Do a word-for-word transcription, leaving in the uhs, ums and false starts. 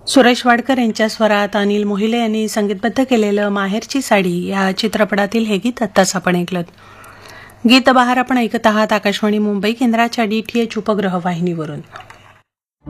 सुरेश वाडकर यांच्या स्वरात अनिल मोहिले यांनी संगीतबद्ध केलेलं माहेरची साडी या चित्रपटातील हे गीत आत्ताच आपण ऐकलं. गीत बहार आपण ऐकत आहात आकाशवाणी मुंबई केंद्राच्या डीटीएच उपग्रह वाहिनीवरून.